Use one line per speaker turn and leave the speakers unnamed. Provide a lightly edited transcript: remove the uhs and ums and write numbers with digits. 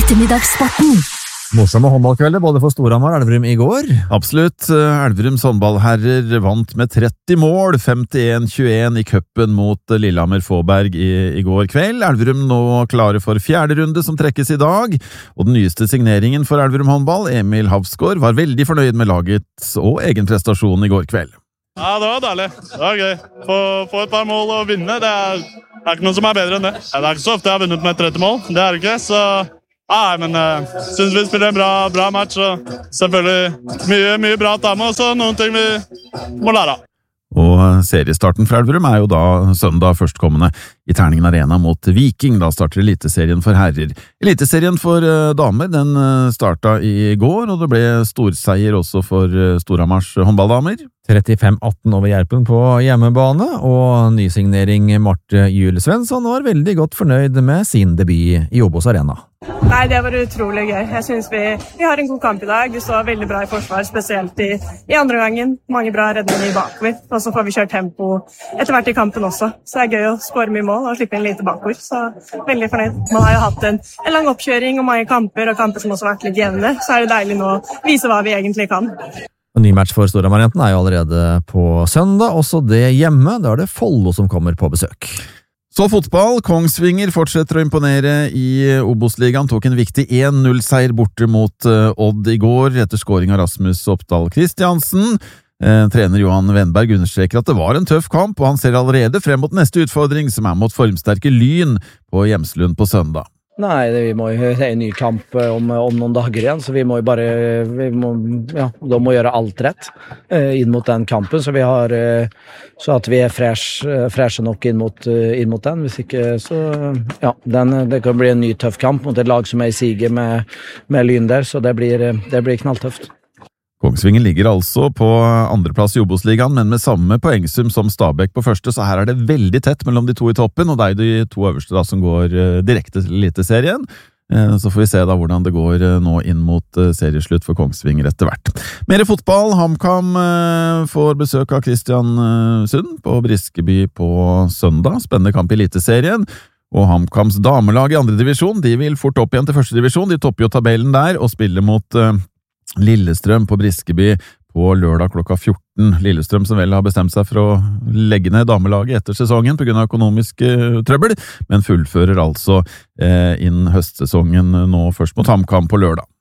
Ettermiddagssporten.
Morsomme håndballkvelder både for Storhamar og Elverum i går.
Absolutt. Elverums håndballherrer vant med 30 mål, 51-21 i cupen mot Lillehammer Fåberg i går kveld. Elverum nå klare for fjerde runde som trekkes i dag, og den nyeste signeringen for Elverum håndball, Emil Havsgaard, var veldig fornøyd med lagets og egen prestasjon i går kveld.
Ja, det var deilig. Det var gøy. Få et par mål og vinne, det er ikke noe som er bedre enn det. Det er ikke så ofte jeg har vunnet med 30 mål, det er det ikke, så... Nei, men jeg synes vi spiller en bra match, og selvfølgelig mye bra å ta med, og så noen ting vi må lære av.
Og seriestarten for Elverum er jo da søndag førstkommende i Terningen Arena mot Viking. Da starter Eliteserien for herrer. Eliteserien for damer, den startet i går, og det ble storseier også for Storhamars håndballdamer.
35-18 over Gjerpen på hjemmebane, og nysignering Marte Juel Svensson var veldig godt fornøyd med sin debut i Obos Arena.
Nei, det var utrolig gøy. Jeg synes vi har en god kamp i dag. Vi står veldig bra i forsvar, spesielt i andre gangen. Mange bra redninger bakover, og så får vi kjørt tempo etter hvert i kampen også. Så det er gøy å skåre mye mål og slippe inn lite bakover, så veldig fornøyd. Man har jo hatt en lang oppkjøring og mange kamper, og kamper som også har vært litt jevne, så er det deilig nå å vise hva vi egentlig kan.
En ny match for Storhamar-jentene er jo allerede på søndag, også det hjemme. Da er det Follo som kommer på besøk.
Så fotball. Kongsvinger fortsetter å imponere i Obos-ligaen, tok en viktig 1-0-seier borte mot Odd i går etter scoring av Rasmus Oppdal Kristiansen. Trener Johan Wenberg understreker at det var en tøff kamp, og han ser allerede frem mot neste utfordring, som er mot formsterke Lyn på Hjemslund på søndag.
Nei, det er en ny kamp om noen dager igjen, så vi må jo bare da må gjøre alt rett inn mot den kampen, så så at vi er freshe nok inn mot den. Hvis ikke, så det kan bli en ny tøff kamp mot et lag som er i siget med Lyn der, så det blir knalltøft.
Kongsvinger ligger altså på andreplass i Obos-ligaen, men med samme poengsum som Stabæk på første, så her er det veldig tett mellom de to i toppen, og det er de to øverste da som går direkte til Eliteserien. Så får vi se da hvordan det går nå inn mot serieslutt for Kongsvinger etter hvert. Mer fotball. HamKam får besøk av Kristiansund på Briskeby på søndag. Spennende kamp i Eliteserien. Og HamKams damelag i andre divisjon, de vil fort opp igjen til første divisjon. De topper jo tabellen der og spiller mot Lillestrøm på Briskeby på lørdag klokka 14. Lillestrøm som vel har bestemt seg for å legge ned damelaget etter sesongen på grunn av økonomisk trøbbel, men fullfører altså inn høstsesongen nå først mot HamKam på lørdag.